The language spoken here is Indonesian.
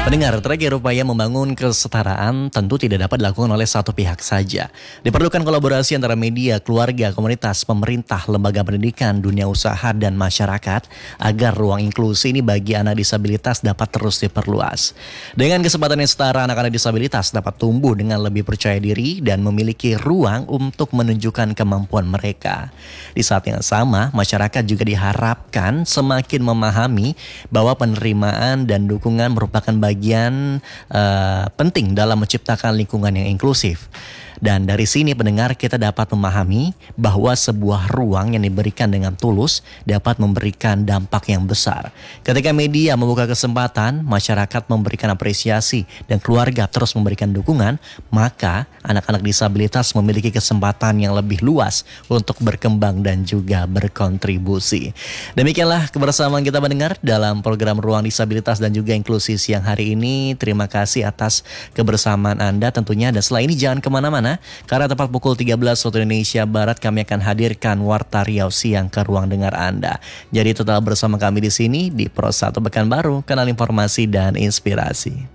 Pendengar, terakhir upaya membangun kesetaraan tentu tidak dapat dilakukan oleh satu pihak saja. Diperlukan kolaborasi antara media, keluarga, komunitas, pemerintah, lembaga pendidikan, dunia usaha, dan masyarakat agar ruang inklusi ini bagi anak disabilitas dapat terus diperluas. Dengan kesempatan yang setara, anak-anak disabilitas dapat tumbuh dengan lebih percaya diri dan memiliki ruang untuk menunjukkan kemampuan mereka. Di saat yang sama, masyarakat juga diharapkan semakin memahami bahwa penerimaan dan dukungan merupakan bagian penting dalam menciptakan lingkungan yang inklusif. Dan dari sini pendengar, kita dapat memahami bahwa sebuah ruang yang diberikan dengan tulus dapat memberikan dampak yang besar. Ketika media membuka kesempatan, masyarakat memberikan apresiasi, dan keluarga terus memberikan dukungan, maka anak-anak disabilitas memiliki kesempatan yang lebih luas untuk berkembang dan juga berkontribusi. Demikianlah kebersamaan kita mendengar dalam program Ruang Disabilitas dan juga Inklusi siang hari ini. Terima kasih atas kebersamaan Anda tentunya, dan setelah ini jangan kemana-mana, karena tepat pukul 13 waktu Indonesia Barat kami akan hadirkan Warta Riau Siang ke ruang dengar Anda. Jadi tetap bersama kami di sini di Pro 1 Pekanbaru, kanal informasi dan inspirasi.